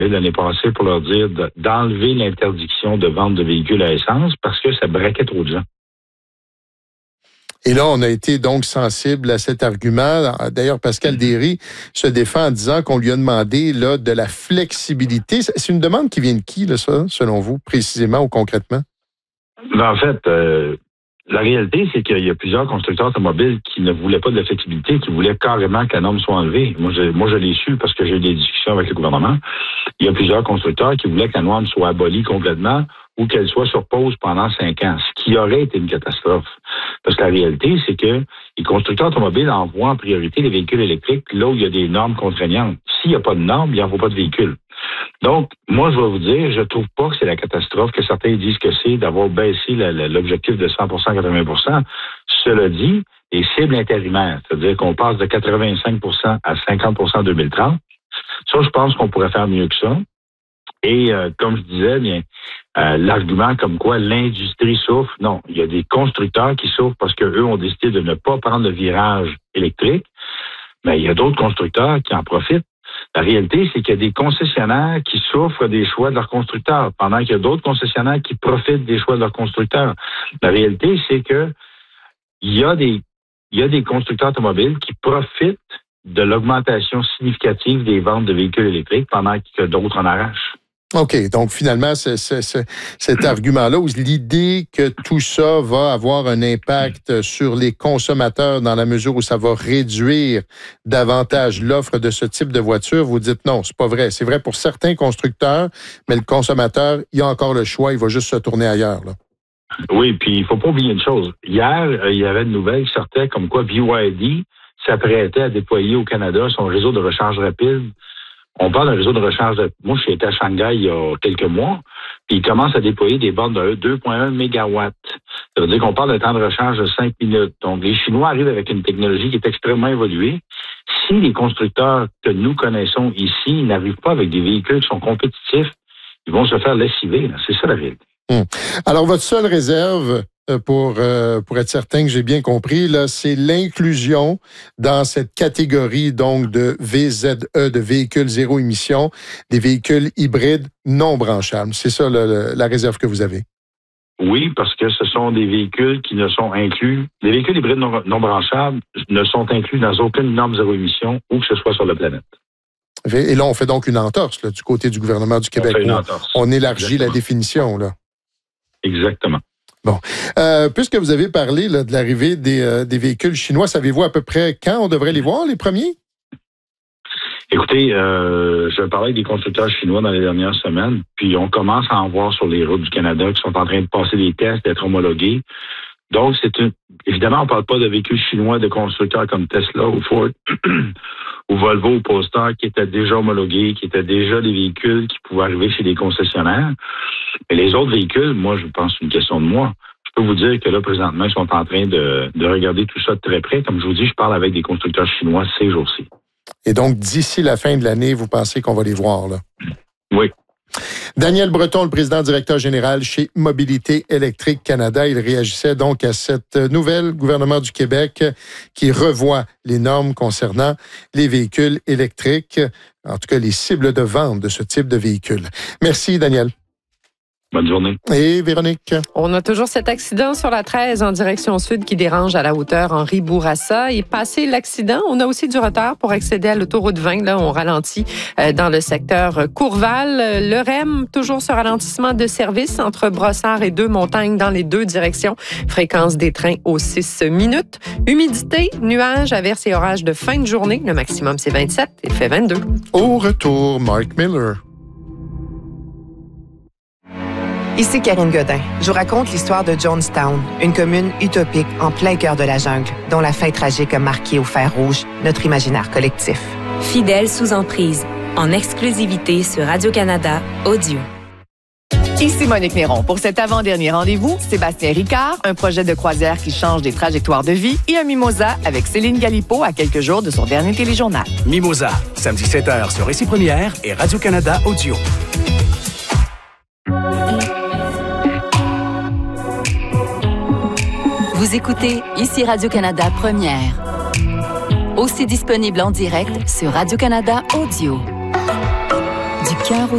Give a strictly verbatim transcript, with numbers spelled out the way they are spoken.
l'année passée pour leur dire de, d'enlever l'interdiction de vente de véhicules à essence parce que ça braquait trop de gens. Et là, on a été donc sensible à cet argument. D'ailleurs, Pascal Derry se défend en disant qu'on lui a demandé là, de la flexibilité. C'est une demande qui vient de qui, là, ça, selon vous, précisément ou concrètement? Ben, en fait, euh, la réalité, c'est qu'il y a plusieurs constructeurs automobiles qui ne voulaient pas de la flexibilité, qui voulaient carrément que la norme soit enlevée. Moi, je, moi, je l'ai su parce que j'ai eu des discussions avec le gouvernement. Il y a plusieurs constructeurs qui voulaient que la norme soit abolie complètement ou qu'elle soit sur pause pendant cinq ans, ce qui aurait été une catastrophe. Parce que la réalité, c'est que les constructeurs automobiles envoient en priorité les véhicules électriques là où il y a des normes contraignantes. S'il n'y a pas de normes, il n'y envoie pas de véhicules. Donc, moi, je vais vous dire, je trouve pas que c'est la catastrophe que certains disent que c'est d'avoir baissé la, la, l'objectif de cent pour cent à quatre-vingts pour cent. Cela dit, les cibles intérimaires, c'est-à-dire qu'on passe de quatre-vingt-cinq pour cent à cinquante pour cent en deux mille trente, ça, je pense qu'on pourrait faire mieux que ça. Et euh, comme je disais, bien, euh, l'argument comme quoi l'industrie souffre, non, il y a des constructeurs qui souffrent parce qu'eux ont décidé de ne pas prendre le virage électrique, mais il y a d'autres constructeurs qui en profitent. La réalité, c'est qu'il y a des concessionnaires qui souffrent des choix de leurs constructeurs, pendant qu'il y a d'autres concessionnaires qui profitent des choix de leurs constructeurs. La réalité, c'est que il y a des, il y a des constructeurs automobiles qui profitent de l'augmentation significative des ventes de véhicules électriques pendant que d'autres en arrachent. OK. Donc, finalement, c'est, c'est, c'est, cet argument-là, ou l'idée que tout ça va avoir un impact sur les consommateurs dans la mesure où ça va réduire davantage l'offre de ce type de voiture, vous dites non, c'est pas vrai. C'est vrai pour certains constructeurs, mais le consommateur, il a encore le choix, il va juste se tourner ailleurs, là. Oui, puis il faut pas oublier une chose. Hier, euh, il y avait une nouvelle qui sortait comme quoi B Y D s'apprêtait à déployer au Canada son réseau de recharge rapide. On parle d'un réseau de recharge. De... Moi, je suis été à Shanghai il y a quelques mois, puis ils commencent à déployer des bornes de deux virgule un mégawatts. Ça veut dire qu'on parle d'un temps de recharge de cinq minutes. Donc, les Chinois arrivent avec une technologie qui est extrêmement évoluée. Si les constructeurs que nous connaissons ici n'arrivent pas avec des véhicules qui sont compétitifs, ils vont se faire lessiver. Là. C'est ça la réalité. Hum. Alors, votre seule réserve, pour euh, pour être certain que j'ai bien compris, là, c'est l'inclusion dans cette catégorie donc de V Z E, de véhicules zéro émission, des véhicules hybrides non branchables. C'est ça le, le, la réserve que vous avez? Oui, parce que ce sont des véhicules qui ne sont inclus. Les véhicules hybrides non, non branchables ne sont inclus dans aucune norme zéro émission, où que ce soit sur la planète. Et là, on fait donc une entorse là, du côté du gouvernement du Québec. On fait une entorse. On élargit Exactement. La définition, là. Exactement. Bon. Euh, puisque vous avez parlé là, de l'arrivée des, euh, des véhicules chinois, savez-vous à peu près quand on devrait les voir, les premiers? Écoutez, euh, je parlais avec des constructeurs chinois dans les dernières semaines, puis on commence à en voir sur les routes du Canada qui sont en train de passer des tests, d'être homologués. Donc, c'est une... évidemment, on ne parle pas de véhicules chinois de constructeurs comme Tesla ou Ford ou Volvo ou Polestar qui étaient déjà homologués, qui étaient déjà des véhicules qui pouvaient arriver chez des concessionnaires. Mais les autres véhicules, moi, je pense que c'est une question de moi. Je peux vous dire que là, présentement, ils sont en train de, de regarder tout ça de très près. Comme je vous dis, je parle avec des constructeurs chinois ces jours-ci. Et donc, d'ici la fin de l'année, vous pensez qu'on va les voir, là? Oui. Daniel Breton, le président directeur général chez Mobilité électrique Canada, il réagissait donc à cette nouvelle gouvernement du Québec qui revoit les normes concernant les véhicules électriques, en tout cas les cibles de vente de ce type de véhicules. Merci, Daniel. Bonne journée. Et Véronique? On a toujours cet accident sur la treize en direction sud qui dérange à la hauteur Henri Bourassa. Et passé l'accident, on a aussi du retard pour accéder à l'autoroute vingt. Là, on ralentit euh, dans le secteur Courval. Le R E M, toujours ce ralentissement de service entre Brossard et Deux-Montagnes dans les deux directions. Fréquence des trains aux six minutes. Humidité, nuages, averses et orages de fin de journée. Le maximum, c'est vingt-sept. Il fait vingt-deux. Au retour, Mark Miller. Ici Karine Godin. Je vous raconte l'histoire de Jonestown, une commune utopique en plein cœur de la jungle, dont la fin tragique a marqué au fer rouge notre imaginaire collectif. Fidèle sous emprise, en exclusivité sur Radio-Canada Audio. Ici Monique Néron. Pour cet avant-dernier rendez-vous, Sébastien Ricard, un projet de croisière qui change des trajectoires de vie et un mimosa avec Céline Galipo à quelques jours de son dernier téléjournal. Mimosa, samedi sept heures sur Récit Première et Radio-Canada Audio. Vous écoutez ici Radio-Canada Première. Aussi disponible en direct sur Radio-Canada Audio. Du cœur au